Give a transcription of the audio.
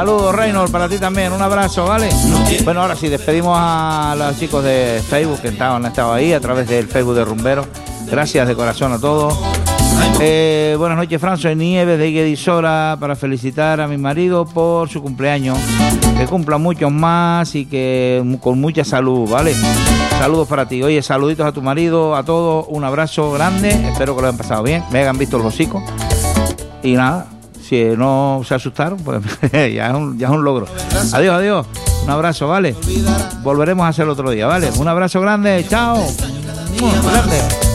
Saludos, Reynold, para ti también, un abrazo, ¿vale? Bueno, ahora sí, despedimos a los chicos de Facebook que han estado ahí a través del Facebook de Rumberos. Gracias de corazón a todos. Buenas noches, Fran, soy Nieves de Guedisora para felicitar a mi marido por su cumpleaños. Que cumpla muchos más y que con mucha salud, ¿vale? Saludos para ti. Oye, saluditos a tu marido, a todos, un abrazo grande. Espero que lo hayan pasado bien, me hayan visto los hocicos. Y nada, si no se asustaron, pues ya es un logro. Adiós, adiós. Un abrazo, ¿vale? Volveremos a hacerlo otro día, ¿vale? Un abrazo grande, chao. Grande.